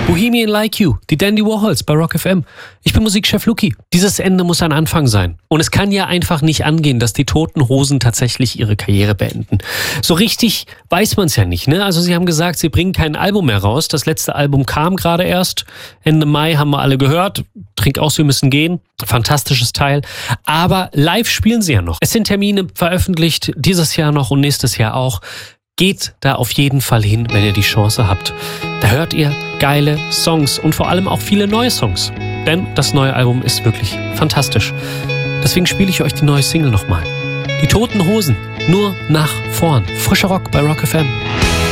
Bohemian Like You, die Dandy Warhols bei Rock FM. Ich bin Musikchef Luki. Dieses Ende muss ein Anfang sein. Und es kann ja einfach nicht angehen, dass die Toten Hosen tatsächlich ihre Karriere beenden. So richtig weiß man es ja nicht, ne? Also sie haben gesagt, sie bringen kein Album mehr raus. Das letzte Album kam gerade erst. Ende Mai haben wir alle gehört. Trink aus, wir müssen gehen. Fantastisches Teil. Aber live spielen sie ja noch. Es sind Termine veröffentlicht, dieses Jahr noch und nächstes Jahr auch. Geht da auf jeden Fall hin, wenn ihr die Chance habt. Da hört ihr geile Songs und vor allem auch viele neue Songs. Denn das neue Album ist wirklich fantastisch. Deswegen spiele ich euch die neue Single nochmal. Die Toten Hosen, nur nach vorn. Frischer Rock bei Rock FM.